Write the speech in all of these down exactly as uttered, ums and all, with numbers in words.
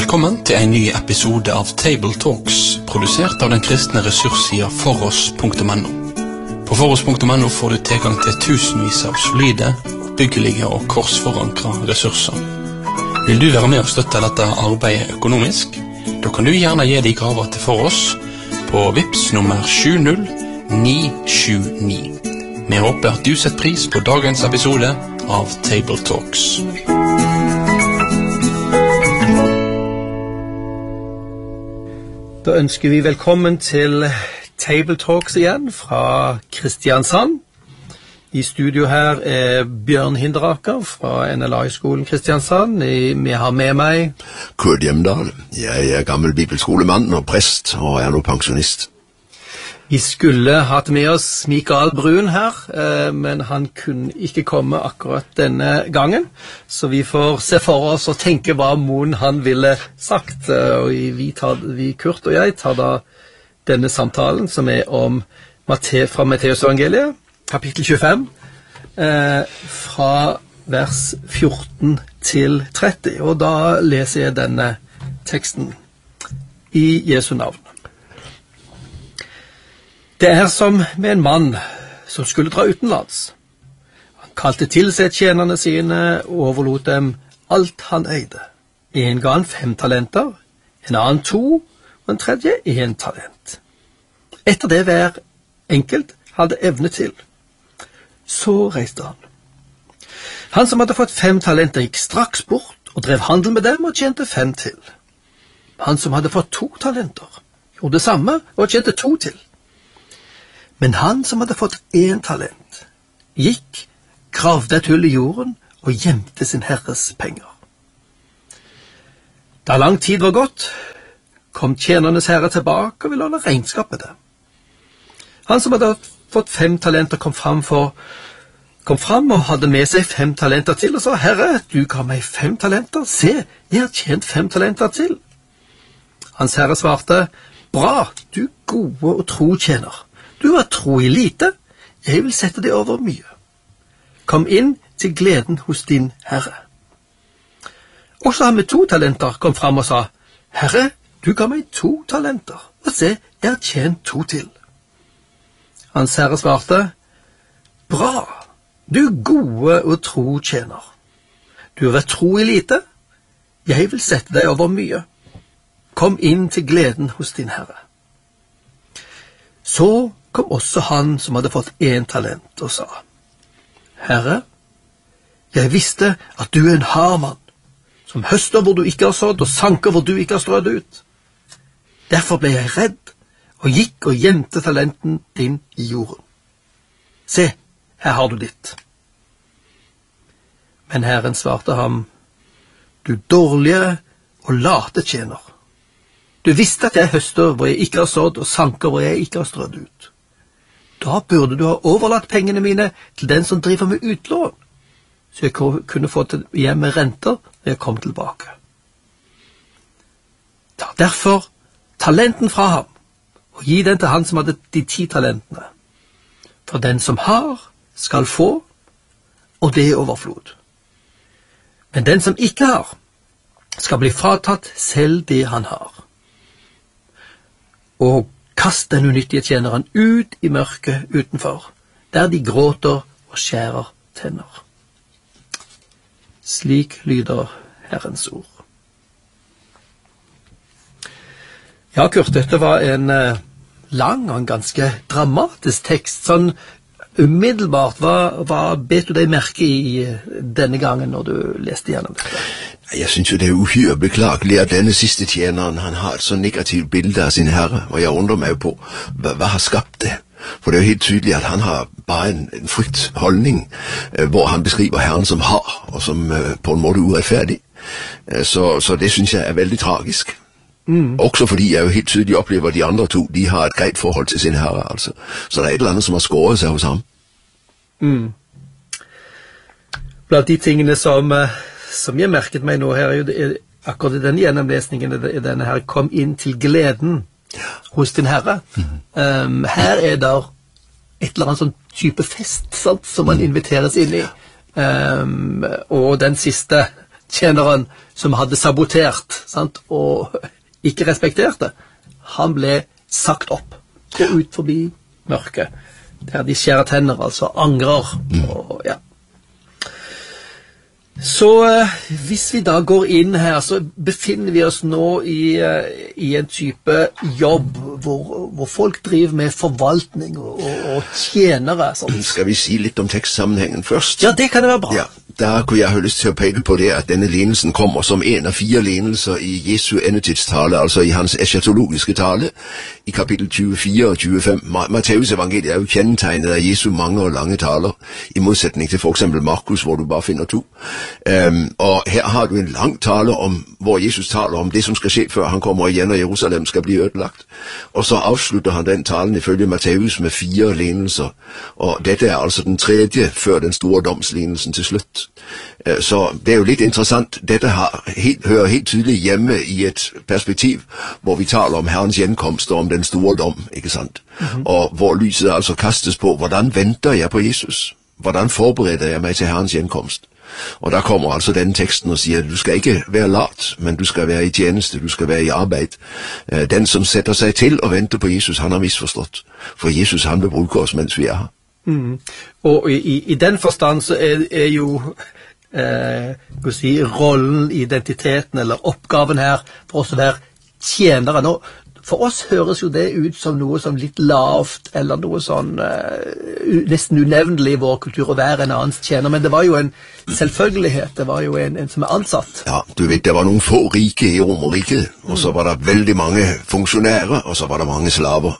Velkommen til en ny episode av Table Talks, produsert av den kristne ressurssida foross punktum no. På foross punktum no får du tilgang til tusenvis av solide, byggelige og korsforankra ressurser. Vil du være med og støtte dette arbeidet økonomisk? Da kan du gjerne gi deg gaver til Foross på Vips nummer sju null ni sju ni. Vi håper at du setter pris på dagens episode av Table Talks. Da ønsker vi velkommen til Table Talks igjen fra Kristiansand. I studio her er Bjørn Hinderaker fra N L A-skolen Kristiansand. Vi har med meg Kurt Hjemdal. Jeg er gammel bibelskolemann og prest, og er nå pensjonist. Vi skulle hatt med oss Mikael Brun her, men han kunne ikke komme akkurat denne gangen. Så vi får se for oss og tenke hva Moen han ville sagt. Og vi, tar, vi, Kurt og jeg, tar da denne samtalen som er om Matte, fra Matteus evangeliet, kapittel tjuefem, eh, fra vers fjorten til tretti. Og da leser jeg denne teksten i Jesu navn. Det er som med en mann som skulle dra utenlands. Han kalte til seg tjenerne sine og overlot dem alt han eide. En ga han fem talenter, en annen to, og en tredje en talent. Etter det hver enkelt hadde evne til. Så reiste han. Han som hadde fått fem talenter gikk straks bort og drev handel med dem og tjente fem til. Han som hadde fått to talenter gjorde det samme og tjente to til. Men han som hadde fått én talent, gikk, gravde et hull i jorden og gjemte sin herres penger. Da lang tid var gått, kom tjenernes herre tilbake og ville holde regnskap med det. Han som hadde fått fem talenter kom fram, for, kom fram og hadde med seg fem talenter til og sa, «Herre, du ga meg fem talenter. Se, jeg har tjent fem talenter til.» Hans herre svarte, «Bra, du gode og tro tjener. Du har tro i lite, jeg vil sette deg over mye. Kom inn til gleden hos din herre.» Også han med to talenter kom fram og sa, «Herre, du ga meg to talenter, og se, jeg har tjent to til.» Hans herre svarte, «Bra, du gode og tro tjener. Du har vært tro i lite, jeg vil sette deg over mye. Kom inn til gleden hos din herre.» Så kom også han som hadde fått én talent og sa, «Herre, jeg visste at du er en hard mann, som høster hvor du ikke har sådd, og sanker hvor du ikke har strødd ut. Derfor ble jeg redd, og gikk og gjemte talenten din i jorden. Se, her har du ditt.» Men Herren svarte ham, «Du dårlige og late tjener. Du visste at jeg høster hvor jeg ikke har sådd, og sanker hvor jeg ikke har strødd ut. Da burde du ha overlatt pengene mine til den som driver med utlån, så jeg kunne få hjem med renter når jeg kom tilbake. Ta derfor talenten fra ham, og gi den til han som hadde de ti talentene. For den som har, skal få, og det er overflod. Men den som ikke har, skal bli fratatt selv det han har. Og kast den unyttige tjeneren ut i mørket utenfor, der de gråter og skjærer tenner. Slik lyder Herrens ord. Ja, Kurt, dette var en eh, lang og en ganske dramatisk tekst. Sånn umiddelbart, hva, hva bet du deg merke i denne gangen når du leste gjennom dette? Jeg synes jo, det er uhyre beklagelig, at denne sidste tjeneren, han har et så negativt bilde av sin herre, og jeg undrer meg på, hva, hva har skabt det? For det er jo helt tydelig, at han har bare en, en frykt holdning, eh, hvor han beskriver herren som har, og som eh, på en måte uretfærdig. Eh, så, så det synes jeg er veldig tragisk. Mm. Også fordi jeg jo helt tydelig opplever, at de andre to, de har et greit forhold til sin herre, altså. Så det er et eller annet som har skåret seg hos ham. Mm. Blant de tingene som... Uh som jeg merket meg nå her, er jo det, er akkurat i denne gjennomlesningen, er denne her, kom inn til gleden hos din herre. Mm. Um, her er det et eller annet sånn type fest, sant, som man inviteres inn i. Um, og den siste tjeneren som hadde sabotert, sant, og ikke respekterte, han ble sagt opp. Gå ut forbi mørket. Der de skjærer tenner, altså angrer. Og, ja. Så eh, hvis vi da går inn her, så befinner vi oss nå i, eh, i en type jobb hvor, hvor folk driver med forvaltning og, og, og tjenere. Sånn. Skal vi si litt om tekstsammenhengen først? Ja, det kan det være bra. Ja, der kunne jeg ha lyst til å peke på det, at denne lignelsen kommer som en av fire lignelser i Jesu endetidstale, altså i hans eschatologiske tale, i kapittel tjuefire og tjuefem. Matteus evangeliet er jo kjennetegnet av Jesu mange og lange taler, i motsetning til for eksempel Markus, hvor du bare finner to. Um, og her har du en lang tale om, hvor Jesus taler om det som skal skje før han kommer igjen og Jerusalem skal bli ødelagt. Og så avslutter han den talen ifølge Matteus med fire lignelser. Og dette er altså den tredje før den store domslignelsen til slutt. Uh, så det er jo litt interessant. Dette har, helt, hører helt tydelig hjemme i et perspektiv hvor vi taler om Herrens gjenkomst og om den store dom, ikke sant? Mm-hmm. Og hvor lyset altså kastes på, hvordan venter jeg på Jesus? Hvordan forbereder jeg meg til Herrens gjenkomst? Og der kommer altså denne teksten og sier, du skal ikke være lat, men du skal være i tjeneste, du skal være i arbeid. Den som setter seg til og venter på Jesus, han har misforstått. For Jesus, han vil bruke oss mens vi er her. Mm. Og i, i den forstand så er, er jo eh, si, rollen, identiteten eller oppgaven her for oss å være tjenere. Nå, for oss høres jo det ut som noe som litt lavt, eller noe sånn uh, nesten unevnelig i vår kultur å være en annens tjener, men det var jo en selvfølgelighet, det var jo en, en som er ansatt. Ja, du vet, det var noen få rike i Romerriket, og så var det veldig mange funksjonærer, og så var det mange slaver.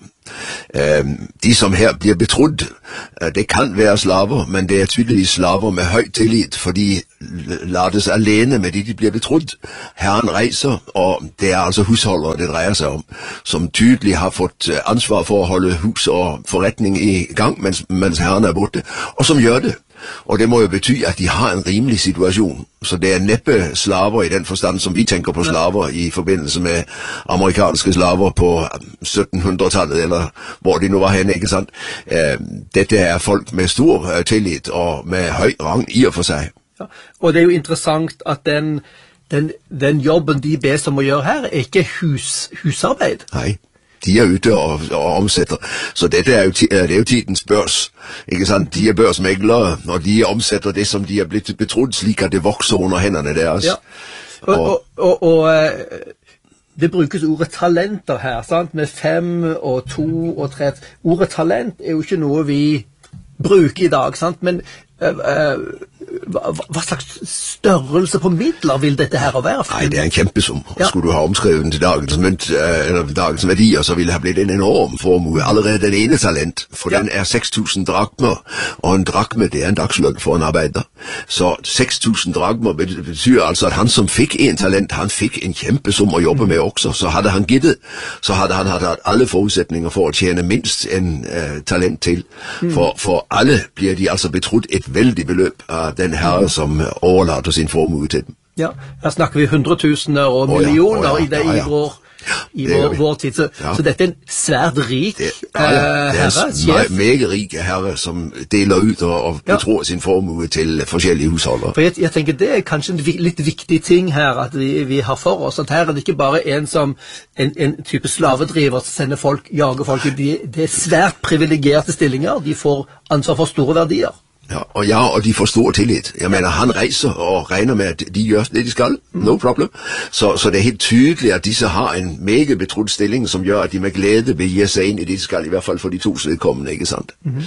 Eh, de som her blir betrodd, eh, det kan være slaver, men det er tydeligvis slaver med høy tillit, for de lades alene med de de blir betrodd. Herren reiser, og det er altså husholdere det dreier seg om, som tydelig har fått ansvar for å holde hus og forretning i gang mens, mens Herren er borte, og som gjør det. Og det må jo bety at de har en rimelig situasjon. Så det er neppe slaver i den forstand som vi tenker på slaver i forbindelse med amerikanske slaver på syttenhundretallet, eller hvor de nå var henne, ikke sant? Eh, dette er folk med stor uh, tillit og med høy rang i og for seg. Ja, og det er jo interessant at den, den, den jobben de bes om å gjøre her, er ikke hus, husarbeid. Nei. De er ute og, og omsetter. Så dette er jo, det er jo tidens børs. Ikke sant? De er børsmeglere, og de omsetter det som de er blitt betrodd, slik at det vokser under hendene deres. Ja. Og, og, og, og det brukes ordet talenter her, sant? Med fem og to og tre. Ordet talent er jo ikke noe vi bruker i dag, sant? Men uh, uh, hva, hva slags størrelse på midler vil dette her være? Nei, det er en kjempesum. Og ja. Skulle du ha omskrevet den til dagens, mynt, eller dagens verdier, så ville det ha blitt en enorm formue. Allerede den ene talent, for ja. Den er seks tusen drakmer, og en drakme, det er en dagslønn for en arbeider. Så seks tusen drakmer betyr altså at han som fikk en talent, han fikk en kjempesum å jobbe med også. Så hadde han gittet, så hadde han hatt alle forutsetninger for å tjene minst en uh, talent til. Mm. For, for alle blir de altså betrodd et veldig beløp av den herre som overlater sin formue til dem. Ja, her snakker vi hundretusener og millioner oh ja, oh ja, i det ja, ja. i vår, i det vår, vår tid. Så, ja. så dette er en svært rik det, ja, ja. Det er herre, en meget rik herre som deler ut og, og ja. betror sin formue til forskjellige husholder. For jeg, jeg tenker det er kanskje en litt viktig ting her at vi, vi har for oss, at her er det ikke bare en som en, en type slavedriver som sender folk, jager folk. De, det er svært privilegerte stillinger, de får ansvar for store verdier. Ja, og ja, og de får stor tillit. Jeg mener, han reiser og regner med at de gjør det de skal. No problem. Så, så det er helt tydelig at disse har en meget betrodd stilling som gjør at de med glede vil gi seg inn i det de skal, i hvert fall for de to vedkommende, ikke sant? Mm-hmm.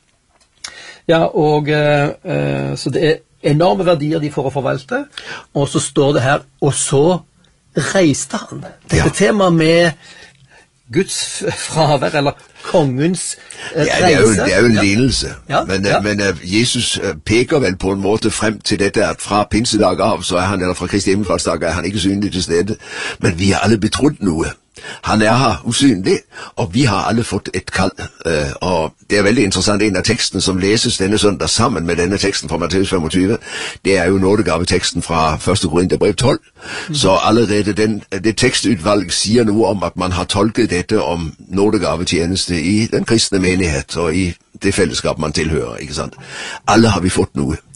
Ja, og uh, så det er enorme verdier de får å forvalte, og så står det her, og så reiste han. Dette ja. temaet med Guds fravær, eller kongens eh, ja, det er jo, det er jo en ja. lignelse. Ja, men, ja. men uh, Jesus uh, peker vel på en måte frem til dette at fra pinsedag av, så er han, eller fra Kristi himmelfartsdag, er han ikke synlig til stede. Men vi har alle betrodd noe. Han er her usynlig, og vi har alle fått et kall. Uh, og det er veldig interessant, en av teksten som leses denne søndag sammen med denne teksten fra Matteus femogtyve, det er jo nådegaveteksten fra første Korinterbrev tolv. Mm. Så allerede den, det tekstutvalg sier noe om at man har tolket dette om nådegavetjeneste i den kristne menighet og i det fellesskap man tilhører, ikke sant? Alle har vi fått noe.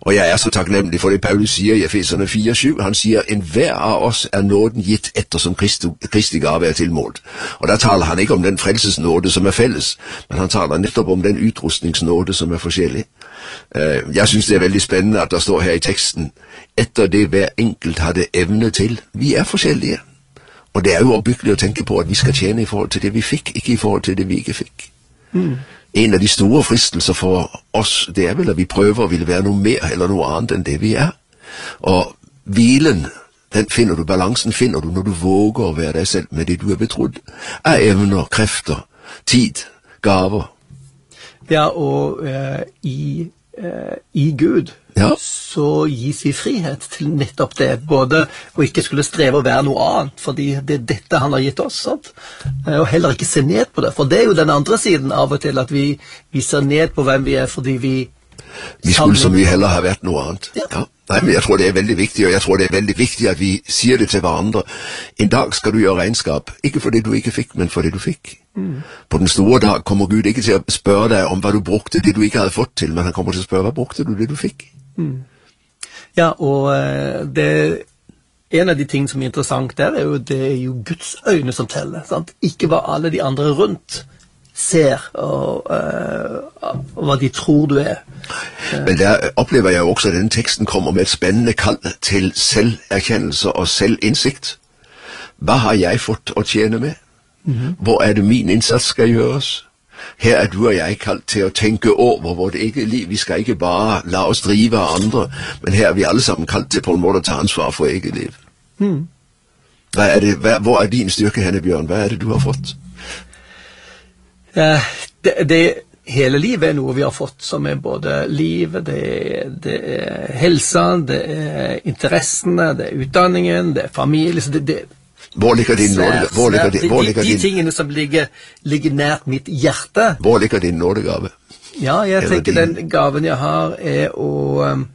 Og jeg er så takknemlig for det Paulus sier i Efeserne fire syv. Han sier, enhver av oss er nåden gitt ettersom Kristi, Kristi gave er tilmålt. Og der taler han ikke om den frelsesnåde som er felles, men han taler nettopp om den utrustningsnåde som er forskjellig. Jeg synes det er veldig spennende at det står her i teksten, etter det hver enkelt hadde evne til. Vi er forskjellige. Og det er jo oppbyggelig å tenke på at vi skal tjene i forhold til det vi fikk, ikke i forhold til det vi ikke fikk. Mm. En av de store fristelser for oss, det er vel at vi prøver å ville være noe mer eller noe annet enn det vi er. Og hvilen, den finner du, balansen finner du når du våger å være deg selv med det du er betrodd. Av evner, krefter, tid, gaver. Ja, og uh, i, uh, i Gud ja. Så gis vi frihet til nettopp det, både å ikke skulle streve å være noe annet, fordi det er dette han har gitt oss, sant? Og heller ikke se ned på det, for det er jo den andre siden av og til, at vi, vi ser ned på hvem vi er, fordi vi... Vi skulle så mye heller ha vært noe annet. Ja. Ja. Nei, men jeg tror det er veldig viktig, og jeg tror det er veldig viktig at vi sier det til hverandre. En dag skal du gjøre regnskap, ikke for det du ikke fikk, men for det du fikk. Mm. På den store dag kommer Gud ikke til å spørre deg om hva du brukte det du ikke hadde fått til, men han kommer til å spørre hva brukte du det du fikk. Mm. Ja, og uh, det, en av de tingene som er interessant der, er jo, det er jo Guds øyne som teller, sant? Ikke hva alle de andre rundt ser, og, uh, og hva de tror du er. Men der opplever jeg jo også at denne teksten kommer med et spennende kall til selverkjennelse og selvinnsikt. Hva har jeg fått å tjene med? Mm-hmm. Hvor er det min innsats skal gjøres? Her er du og jeg kalt til å tenke over vårt eget liv. Vi skal ikke bare la oss drive av andre, men her er vi alle sammen kalt til på en måte å ta ansvar for eget liv. Mm. Hva er det, hva, hvor er din styrke henne, Bjørn? Hva er det du har fått? Uh, det, det, hele livet er noe vi har fått, som er både livet, det, det er helsen, det er interessene, det er utdanningen, det er familie, så det, det Hvor ligger din nådegave? Hvor ligger din, hvor ligger de, de, de tingene som ligger, ligger nært mitt hjerte. Hvor ligger din nådegave? Ja, jeg Eller tenker din... den gaven jeg har er å, um,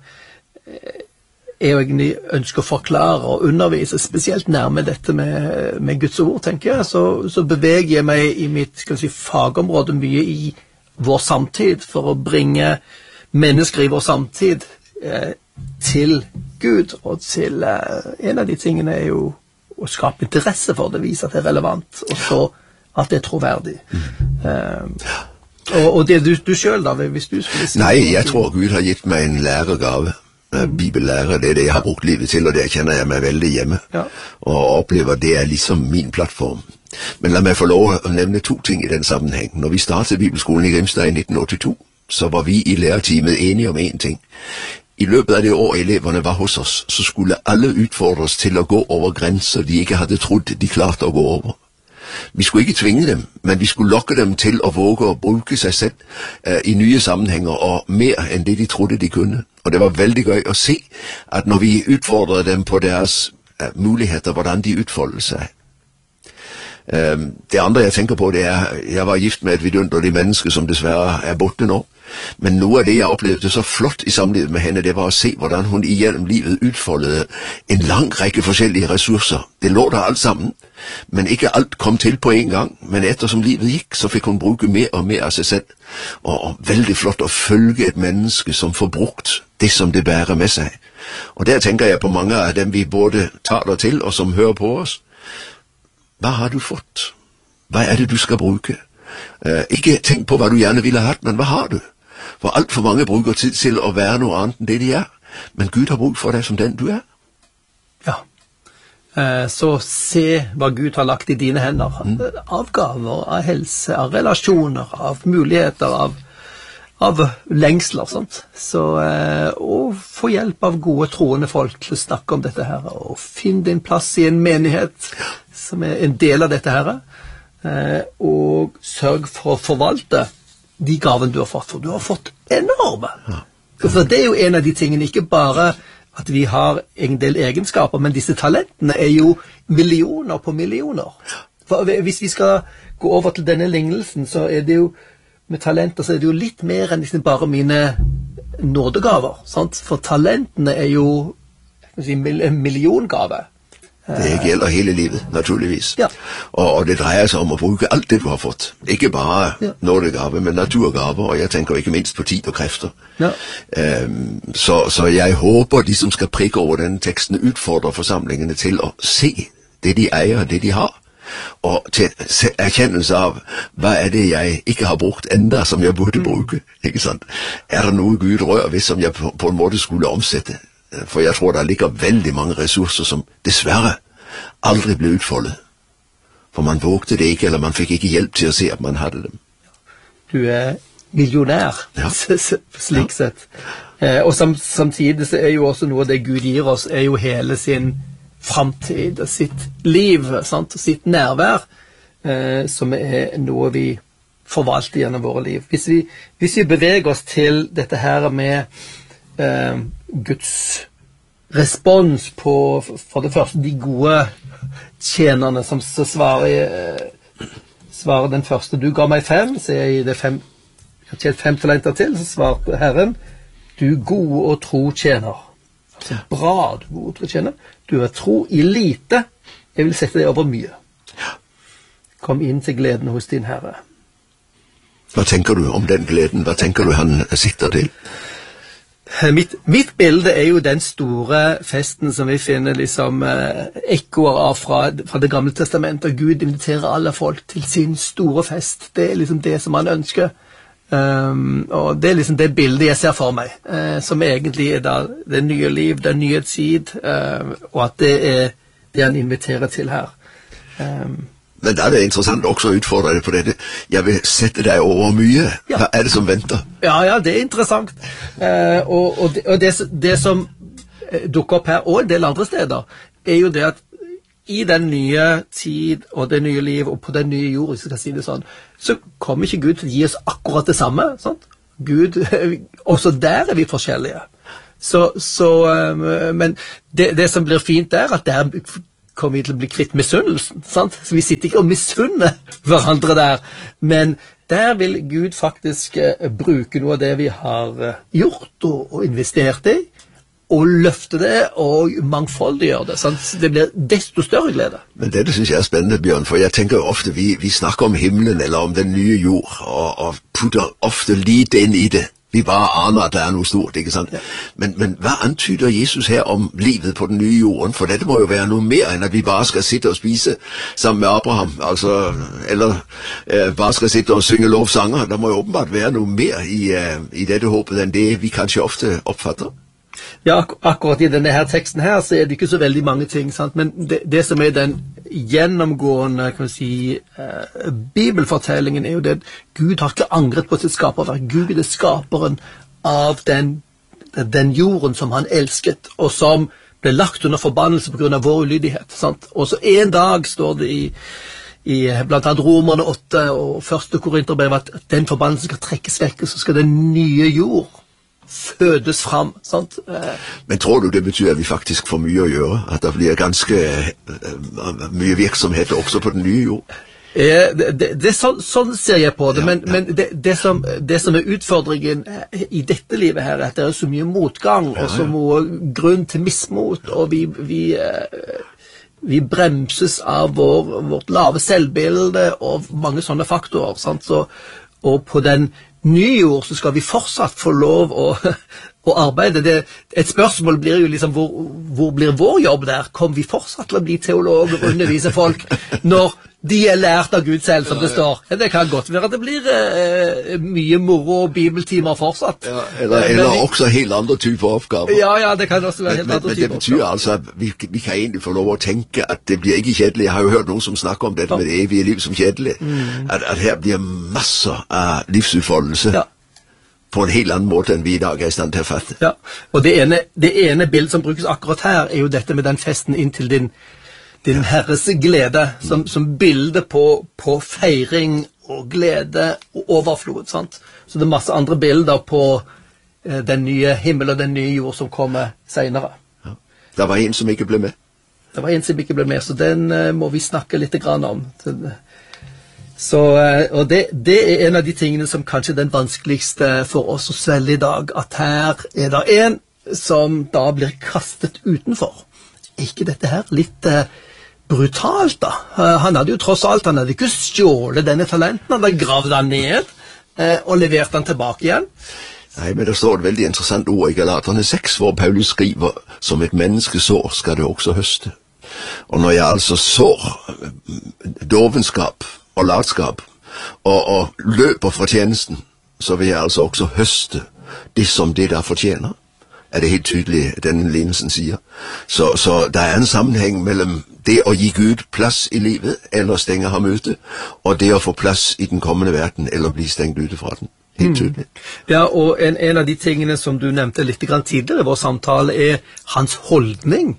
er å egentlig ønske å forklare og undervise, spesielt nærme dette med, med Guds ord, tenker jeg. Så, så beveger jeg meg i mitt skal si, fagområde mye i vår samtid, for å bringe mennesker i vår samtid eh, til Gud, og til eh, en av de tingene er jo å skape interesse for det, vise at det er relevant, og så at det er troverdig. Mm. Um, og, og det du, du selv da, hvis du skulle si... Nei, jeg tror Gud har gitt meg en lærergave. Mm. Bibellærer, det er det jeg har brukt livet til, og det kjenner jeg meg veldig hjemme. Ja. Og opplever det er liksom min plattform. Men la meg få lov å nevne to ting i den sammenheng. Når vi startet Bibelskolen i Grimstad i nitten åttito, så var vi i lærerteamet enige om en ting. I løpet av det år eleverne var hos oss, så skulle alle utfordres til å gå over grenser de ikke hadde trodd de klarte å gå over. Vi skulle ikke tvinge dem, men vi skulle lokke dem til å våge å bruke seg selv eh, i nye sammenhenger, og mer enn det de trodde de kunne. Og det var veldig gøy å se at når vi utfordrede dem på deres eh, muligheter, hvordan de utfoldet seg. Eh, det andre jeg tenker på, det er, jeg var gift med et vidunderlig menneske som dessverre er borte nå. Men noe av det jeg opplevde så flott i samlivet med henne, det var å se hvordan hun igjennom livet utfoldede en lang rekke forskjellige ressurser. Det lå der alt sammen, men ikke alt kom til på en gang. Men ettersom livet gikk, så fikk hun bruke mer og mer av seg selv. Og, og veldig flott å følge et menneske som får brukt det som det bærer med seg. Og der tenker jeg på mange av dem vi både taler til og som hører på oss. Hva har du fått? Hva er det du skal bruke? Eh, ikke tenk på hva du gjerne ville hatt, men hva har du? For alt for mange bruker tid til å være noe annet enn det de er. Men Gud har bruk for deg som den du er. Ja. Eh, så se hva Gud har lagt i dine hender. Mm. Av gaver, av helse, av relasjoner, av muligheter, av, av lengsler. Sant? Så, eh, og få hjelp av gode troende folk til å snakke om dette her. Og finn din plass i en menighet som er en del av dette her. Eh, og sørg for å forvalte de gaven du har fått, for du har fått enorme. Ja. For det er jo en av de tingene, ikke bare at vi har en del egenskaper, men disse talentene er jo millioner på millioner. For hvis vi skal gå over til denne lignelsen, så er det jo, med talenter så er det jo litt mer enn liksom bare mine nådegaver, sant? For talentene er jo jeg kan si, en milliongave. Det gjelder hele livet, naturligvis. Ja. Og, og det dreier seg om å bruke alt det du har fått. Ikke bare Ja. nådegave, men naturgaver, og jeg tenker ikke minst på tid og krefter. Ja. Um, så, så jeg håper de som skal prikke over denne teksten, utfordrer forsamlingene til å se det de eier, det de har. Og til se- erkjennelse av hva er det jeg ikke har brukt enda som jeg burde bruke. Ikke sant? Er det noe Gud rører ved som jeg på, på en måte skulle omsette? For jeg tror det ligger veldig mange ressurser som dessverre aldri ble utfoldet. For man vågte det ikke, eller man fikk ikke hjelp til å se at man hadde dem. Du er millionær, Ja. s- s- slik sett. Eh, og sam, samtidig så er jo også noe av det Gud gir oss, er jo hele sin framtid og sitt liv, sant? Og sitt nærvær, eh, som er noe vi forvalter gjennom våre liv. Hvis vi, hvis vi beveger oss til dette her med eh, Guds respons på, for det første, de gode tjenerne som så svarer, eh, svarer den første. Du ga meg fem, så jeg det fem, jeg har tjent fem talenter til, så svarte Herren, du gode og tro tjener. Altså, bra, du gode og tro tjener. Du er tro i lite, jeg vil sette deg over mye. Kom inn til gleden hos din Herre. Hva tenker du om den gleden? Hva tenker du han sitter til? Mitt, mitt bilde er jo den store festen som vi finner liksom eh, ekkoer av fra, fra det gamle testamentet. Gud inviterer alle folk til sin store fest. Det er liksom det som han ønsker. Um, og det er liksom det bildet jeg ser for meg, eh, som egentlig er da det nye liv, den nye tid, eh, og at det er det han inviterer til her. Um, Men da er det interessant også å utfordre deg på dette. Jeg vil sette deg over mye. Ja. Hva er det som venter? Ja, ja, det er interessant. Eh, og og, det, og det, det som eh, dukker opp her, og en del andre steder, er jo det at i den nye tid og det nye liv og på den nye jord, hvis jeg skal si det sånn, så kommer ikke Gud til å gi oss akkurat det samme. Sant? Gud, også der er vi forskjellige. Så, så, eh, men det, det som blir fint der, at der kommer vi til å bli kvitt misunnelsen, sant? Så vi sitter ikke og misunner hverandre der, men der vil Gud faktisk eh, bruke noe av det vi har eh, gjort og, og investert i, og løfte det og mangfoldiggjøre det, sant? Så det blir desto større glede. Men dette synes jeg er spennende, Bjørn, for jeg tenker jo ofte, vi, vi snakker om himmelen eller om den nye jord, og, og putter ofte lite inn i det. Vi bare aner at det er noe stort, ikke sant? Ja. Men, men hva antyder Jesus her om livet på den nye jorden? For dette må jo være noe mer enn at vi bare skal sitte og spise sammen med Abraham, altså, eller eh, bare skal sitte og synge lovsanger. Det må jo åpenbart være noe mer i, eh, i dette håpet enn det vi kanskje ofte oppfatter. Ja, ak akkurat i denne her teksten her så er det ikke så veldig mange ting, sant? Men det, det som er den gjennomgående, kan vi si, eh, bibelfortellingen er jo det at Gud har ikke angret på sitt skaperverk. Gud er skaperen av den, den jorden som han elsket, og som ble lagt under forbannelse på grunn av vår ulydighet, sant? Og så en dag står det i, i blant annet Romerne åtte og første Korinterbrev at den forbannelsen skal trekkes vekk, og så skal den nye jord fødes fram, sant? Men tror du det betyr at vi faktisk får mye å gjøre? At det blir ganske uh, mye virksomhet også på den nye jord? Eh, det, det, det, sånn, sånn ser jeg på det, Ja, men, ja. men det, det, som, det som er utfordringen i dette livet her, er at det er så mye motgang, Ja, og så ja. mye grunn til mismot, og vi, vi, eh, vi bremses av vår, vårt lave selvbilde og mange sånne faktorer, sant? Så, og på den nye jord så skal vi fortsatt få lov å, å arbeide. Det, et spørsmål blir jo liksom, hvor, hvor blir vår jobb der? Kommer vi fortsatt til å bli teologer og undervise folk når de er lært av Gud selv, som det står? Ja, det kan godt være at det blir eh, mye moro og bibeltimer fortsatt. Ja, eller, Men eller vi- også helt andre typer oppgaver. Ja, ja, det kan også være Men, helt men, andre men det typer betyr oppgaver. altså at vi, vi kan egentlig få lov å tenke at det blir ikke kjedelig. Jeg har jo hørt noen som snakker om dette med det evige liv som kjedelig. At, at her blir masser av livsutfoldelse Ja. på en helt annen måte enn vi i dag er i stand til å fatte. Ja, og det ene, det ene bildet som brukes akkurat her, er jo dette med den festen inn til din, din Herres glede, som, som bilde på, på feiring og glede og overflod, sant? Så det er masse andre bilder på eh, den nye himmel og den nye jord som kommer senere. Ja. Det var en som ikke ble med. Det var en som ikke ble med, så den eh, må vi snakke litt grann om. Så, eh, og det, det er en av de tingene som kanskje er den vanskeligste for oss å svelge i dag, at her er det en som da blir kastet utenfor. ikke dette her litt eh, brutalt da? Eh, han hadde jo tross alt, han hadde ikke stjålet denne talenten, han hadde gravd han ned eh, og levert han tilbake igjen. Nei, men der står et veldig interessant ord i Galaterne seks, hvor Paulus skriver, som et menneske sår, skal det også høste. Og når jeg altså sår dovenskap og latskap, og, og løper fra tjenesten, så vil jeg altså også høste det som det der fortjener. Er det helt tydelig, denne lignelsen sier. Så, så der er en sammenheng mellom det å gi Gud plass i livet, eller stenge ham ute, og det å få plass i den kommende verden, eller bli stengt ute fra den. Helt tydelig. Mm. Ja, og en, en av de tingene som du nevnte litt grann tidligere i vår samtale, er hans holdning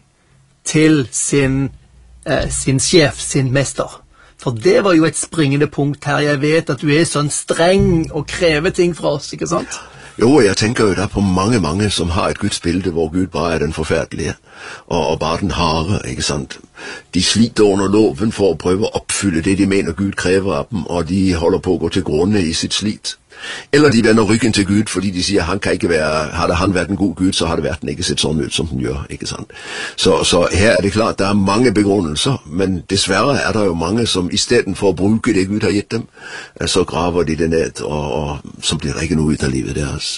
til sin, eh, sin sjef, sin mester. For det var jo et springende punkt her. Jeg vet at du er sånn streng og krever ting fra oss, ikke sant? Jo, jeg tenker jo der på mange, mange som har et Guds bilde hvor Gud bare er den forferdelige, og, og bare den harde, ikke sant? De sliter under loven for å prøve å oppfylle det de mener Gud krever av dem, og de holder på å gå til grunne i sitt slit. Eller de vender ryggen til Gud, fordi de sier han kan ikke være, hadde han vært en god Gud, så hadde verden ikke sett sånn ut som den gjør, ikke sant? Så, så her er det klart, det er mange begrunnelser, men dessverre er det jo mange som i stedet for å bruke det Gud har gitt dem, så graver de det ned, og, og så blir det ikke noe ut av livet deres.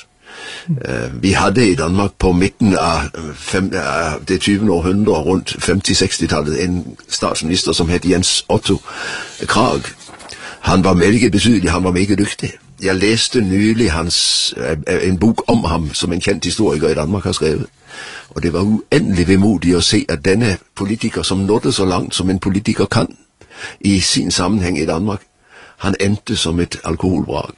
Uh, vi hadde i Danmark på midten av, fem, av det tyvende århundre, rundt femti-seksti-tallet, en statsminister som het Jens Otto Krag. Han var meget betydelig, han var meget dyktig. Jeg leste nylig hans, en bok om ham, som en kjent historiker i Danmark har skrevet. Og det var uendelig vemodig å se at denne politiker, som nådde så langt som en politiker kan, i sin sammenheng i Danmark, han endte som et alkoholvrag.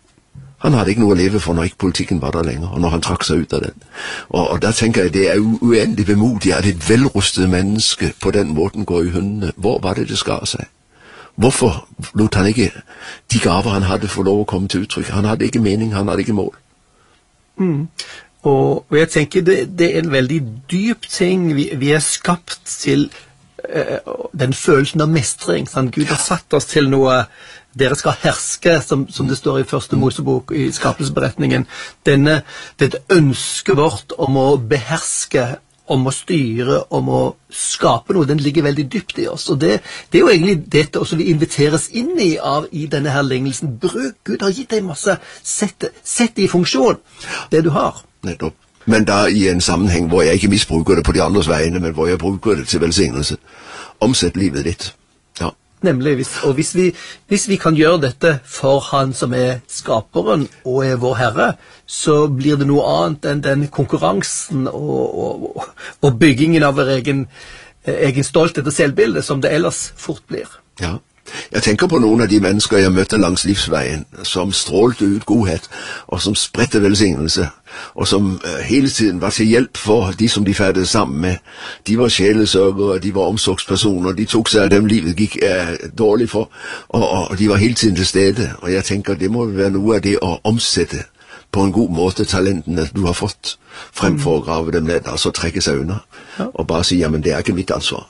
Han hadde ikke noe å leve for når ikke politikken var der lenger, og når han trakk seg ut av den. Og, og der tenker jeg, det er uendelig vemodig at et velrustet menneske på den måten går i hundene. Hvor var det det skar seg? Hvorfor lot han ikke de gaver han hadde få lov å komme til uttrykk? Han hadde ikke mening, han hadde ikke mål. Mm. Og, og jeg tenker det, det er en veldig dyp ting. Vi, vi er skapt til uh, den følelsen av mestring. Sant? Gud har satt oss til noe. Dere skal herske, som, som det står i første Mosebok i skapelsesberetningen. Denne, dette ønsket vårt om å beherske, om å styre, om å skape noe, den ligger veldig dypt i oss. Og det, det er jo egentlig dette også vi inviteres inn i av i denne her lignelsen. Bruk, Gud har gitt deg masse, sett, sett det i funksjon, det du har. Nettopp. Men da i en sammenheng hvor jeg ikke misbruker det på de andres vegne, men hvor jeg bruker det til velsignelse. Omsett livet ditt. Ja. Nemlig, hvis, og hvis vi, hvis vi kan gjøre dette for han som er skaperen og er vår Herre, så blir det noe annet enn den konkurransen og, og, og byggingen av vår egen, egen stolthet og selvbilde som det ellers fort blir. Ja. Jeg tenker på noen av de mennesker jeg møtte langs livsveien, som strålte ut godhet, og som spredte velsignelse, og som uh, hele tiden var til hjelp for de som de ferdes sammen med. De var sjelesørgere, de var omsorgspersoner, de tok seg av dem livet gikk uh, dårlig for, og, og de var hele tiden til stede. Og jeg tenker det må være noe av det å omsette på en god måte talentene du har fått, fremfor å grave dem ned, altså trekke seg unna, ja. Og bare si, ja, men det er ikke mitt ansvar.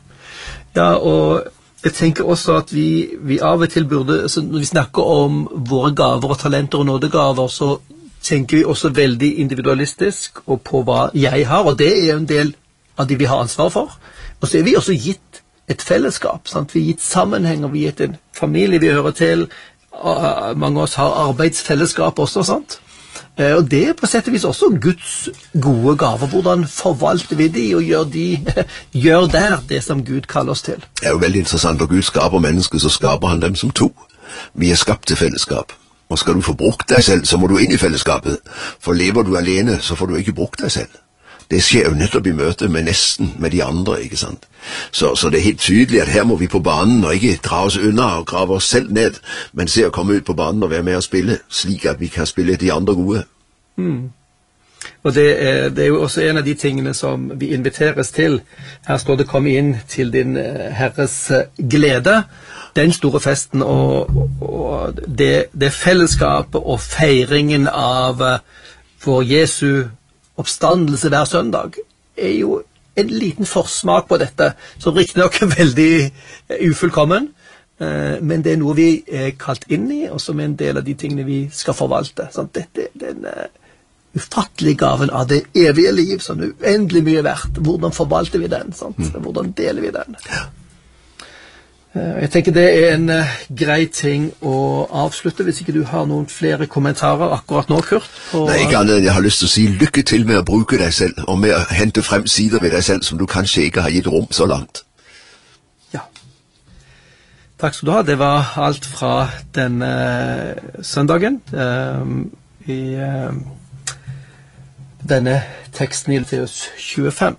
Ja, og jeg tenker også at vi, vi av og til burde, altså når vi snakker om våre gaver og talenter og nådegaver, så tenker vi også veldig individualistisk og på hva jeg har, og det er en del av de vi har ansvar for. Og så er vi også gitt et fellesskap, sant? Vi er gitt sammenheng, og vi er gitt en familie vi hører til, mange av oss har arbeidsfellesskap også, sant? Og det er på sett og vis også Guds gode gaver. Hvordan forvalter vi de og gjør, de, gjør der det som Gud kaller oss til? Det er jo veldig interessant. Når Gud skaper mennesker, så skaper han dem som to. Vi er skapt til fellesskap. Og skal du få brukt deg selv, så må du inn i fellesskapet. For lever du alene, så får du ikke brukt deg selv. Det skjer jo nettopp i møte med nesten, med de andre, ikke sant? Så, så det er helt tydelig at her må vi på banen og ikke dra oss unna og grave oss selv ned, men se å komme ut på banen og være med og spille, slik at vi kan spille de andre gode. Mm. Og det er, det er jo også en av de tingene som vi inviteres til. Her står det «Kom inn til din Herres glede». Den store festen og, og det, det fellesskapet og feiringen av vår Jesu oppstandelse hver søndag er jo en liten forsmak på dette, som riktig nok er veldig ufullkommen, men det er noe vi er kalt inn i, og som er en del av de tingene vi skal forvalte. Sånn, dette, den, ufattelige gaven av det evige liv, som er uendelig mye verdt. Hvordan forvalter vi den? Sant? Mm. Hvordan deler vi den? Ja. Jeg tenker det er en uh, grei ting å avslutte, hvis ikke du har noen flere kommentarer akkurat nå, Kurt. Og, Nei, ikke annet enn jeg har lyst til å si lykke til med å bruke deg selv, og med å hente frem sider ved deg selv som du kanskje ikke har gitt rom så langt. Ja. Takk skal du ha. Det var alt fra denne uh, søndagen um, i uh, denne teksten i Matteus tjuefem.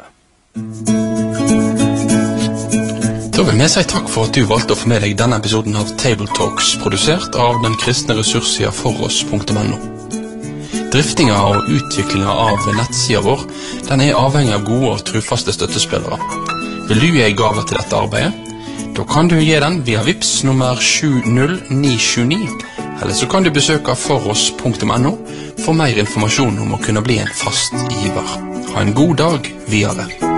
Da vil vi si takk for at du valgte å få med deg denne episoden av Table Talks, produsert av den kristne ressurssida foross punktum no. Driftinga og utviklinga av nettsida vår, den er avhengig av gode og trufaste støttespillere. Vil du gi gave til dette arbeidet? Da kan du gi den via Vips nummer sju null ni sju ni, eller så kan du besøke foross punktum no for mer informasjon om å kunne bli en fast giver. Ha en god dag videre.